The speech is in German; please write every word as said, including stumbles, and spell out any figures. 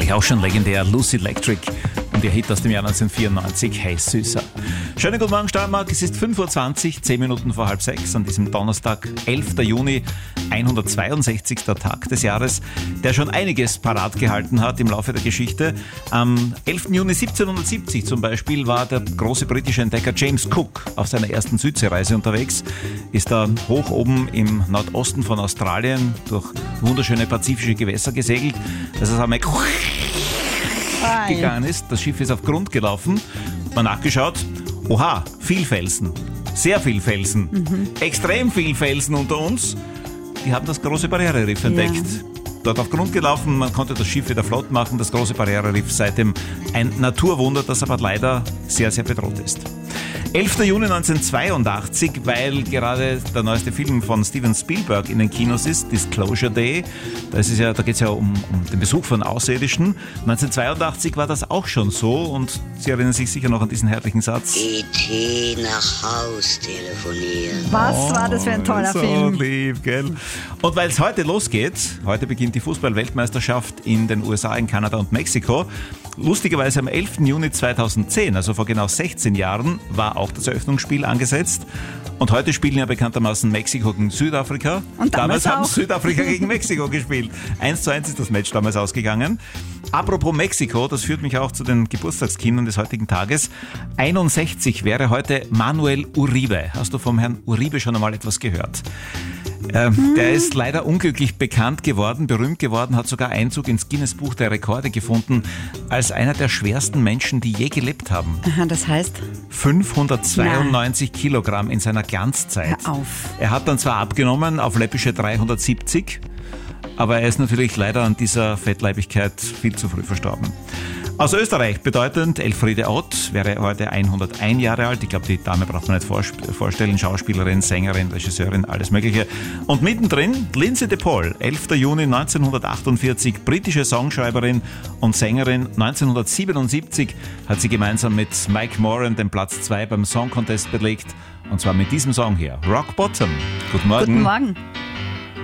Natürlich auch schon legendär, Lucy Electric und ihr Hit aus dem Jahr neunzehnhundertvierundneunzig, Hey Süßer. Schönen guten Morgen Steiermark, es ist fünf Uhr zwanzig, zehn Minuten vor halb sechs an diesem Donnerstag, elfter Juni, hundertzweiundsechzigster Tag des Jahres, der schon einiges parat gehalten hat im Laufe der Geschichte. Am elften Juni siebzehnhundertsiebzig zum Beispiel war der große britische Entdecker James Cook auf seiner ersten Südseereise unterwegs, ist da hoch oben im Nordosten von Australien durch wunderschöne pazifische Gewässer gesegelt. Das ist einmal gegangen ist. Das Schiff ist auf Grund gelaufen. Man nachgeschaut. Oha, viel Felsen. Sehr viel Felsen. Mhm. Extrem viel Felsen unter uns. Die haben das große Barriereriff entdeckt. Ja. Dort auf Grund gelaufen, man konnte das Schiff wieder flott machen. Das große Barriereriff seitdem ein Naturwunder, das aber leider sehr, sehr bedroht ist. elfter Juni neunzehnhundertzweiundachtzig, weil gerade der neueste Film von Steven Spielberg in den Kinos ist, Disclosure Day. Das ist ja, da geht es ja um, um den Besuch von Außerirdischen. neunzehnhundertzweiundachtzig war das auch schon so und Sie erinnern sich sicher noch an diesen herrlichen Satz. E T nach Haus telefonieren. Was oh, war das für ein toller so Film? Lieb, gell? Und weil es heute losgeht, heute beginnt die Fußball-Weltmeisterschaft in den U S A, in Kanada und Mexiko. Lustigerweise am elften Juni zweitausendzehn, also vor genau sechzehn Jahren, war auch das Eröffnungsspiel angesetzt. Und heute spielen ja bekanntermaßen Mexiko gegen Südafrika. Und damals, damals haben Südafrika gegen Mexiko gespielt. eins zu eins ist das Match damals ausgegangen. Apropos Mexiko, das führt mich auch zu den Geburtstagskindern des heutigen Tages. einundsechzig wäre heute Manuel Uribe. Hast du vom Herrn Uribe schon einmal etwas gehört? Ähm, hm. Der ist leider unglücklich bekannt geworden, berühmt geworden, hat sogar Einzug ins Guinness-Buch der Rekorde gefunden, als einer der schwersten Menschen, die je gelebt haben. Aha, das heißt? fünfhundertzweiundneunzig Nein. Kilogramm in seiner Glanzzeit. Hör auf. Er hat dann zwar abgenommen auf läppische dreihundertsiebzig, aber er ist natürlich leider an dieser Fettleibigkeit viel zu früh verstorben. Aus Österreich bedeutend, Elfriede Ott wäre heute hunderteins Jahre alt. Ich glaube, die Dame braucht man nicht vorstellen. Schauspielerin, Sängerin, Regisseurin, alles Mögliche. Und mittendrin Lindsay de Paul, elfter Juni neunzehnhundertachtundvierzig, britische Songschreiberin und Sängerin. neunzehnhundertsiebenundsiebzig hat sie gemeinsam mit Mike Moran den Platz zwei beim Song Contest belegt. Und zwar mit diesem Song hier, Rock Bottom. Guten Morgen. Guten Morgen.